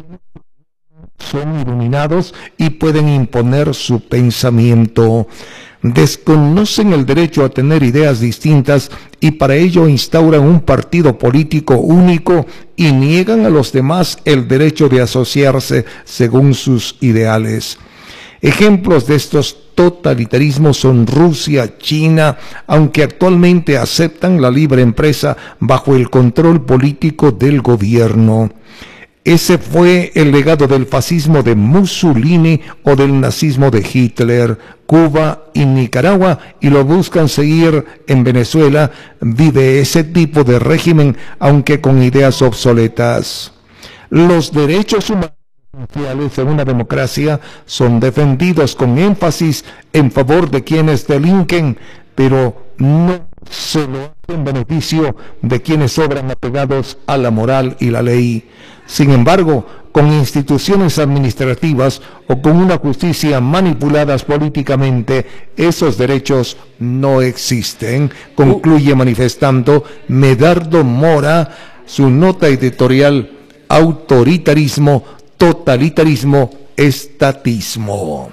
son iluminados y pueden imponer su pensamiento. Desconocen el derecho a tener ideas distintas y para ello instauran un partido político único y niegan a los demás el derecho de asociarse según sus ideales. Ejemplos de estos totalitarismos son Rusia, China, aunque actualmente aceptan la libre empresa bajo el control político del gobierno. Ese fue el legado del fascismo de Mussolini o del nazismo de Hitler. Cuba y Nicaragua, y lo buscan seguir en Venezuela, vive ese tipo de régimen, aunque con ideas obsoletas. Los derechos humanos esenciales en una democracia son defendidos con énfasis en favor de quienes delinquen, pero no se lo hace en beneficio de quienes obran apegados a la moral y la ley. Sin embargo, con instituciones administrativas o con una justicia manipuladas políticamente, esos derechos no existen, concluye manifestando Medardo Mora su nota editorial Autoritarismo, Totalitarismo, Estatismo.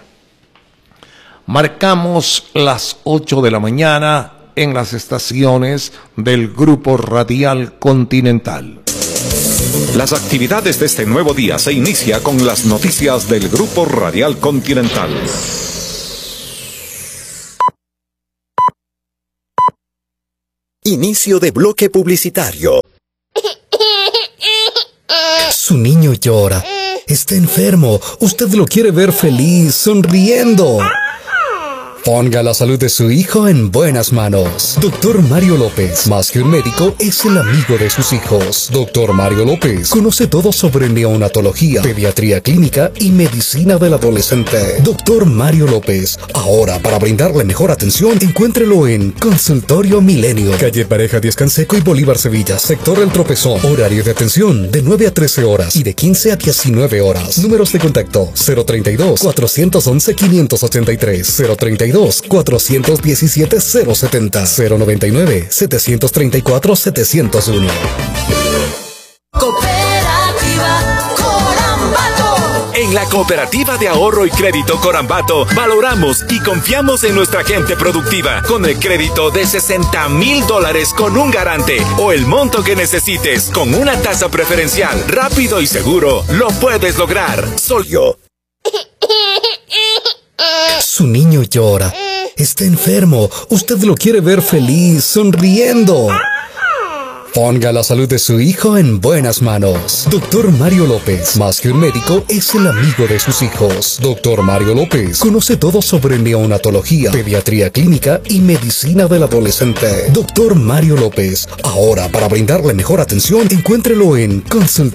Marcamos las 8 de la mañana en las estaciones del Grupo Radial Continental. Las actividades de este nuevo día se inicia con las noticias del Grupo Radial Continental. Inicio de bloque publicitario. Su niño llora. Está enfermo. Usted lo quiere ver feliz, sonriendo. Ponga la salud de su hijo en buenas manos. Doctor Mario López, más que un médico, es el amigo de sus hijos. Doctor Mario López conoce todo sobre neonatología, pediatría clínica y medicina del adolescente. Doctor Mario López, ahora para brindarle mejor atención, encuéntrelo en Consultorio Milenio, calle Pareja Díaz Canseco y Bolívar Sevilla, sector El Tropezón. Horario de atención de 9 a 13 horas y de 15 a 19 horas. Números de contacto 032-411-583, 032-417-070, 099-734-701. Cooperativa Corambato. En la Cooperativa de Ahorro y Crédito Corambato valoramos y confiamos en nuestra gente productiva con el crédito de $60,000 con un garante o el monto que necesites con una tasa preferencial, rápido y seguro. Lo puedes lograr. Solio. Su niño llora. Está enfermo. Usted lo quiere ver feliz, sonriendo. Ponga la salud de su hijo en buenas manos. Doctor Mario López, más que un médico, es el amigo de sus hijos. Doctor Mario López conoce todo sobre neonatología, pediatría clínica y medicina del adolescente. Doctor Mario López, ahora para brindarle mejor atención, encuéntrelo en Consultorio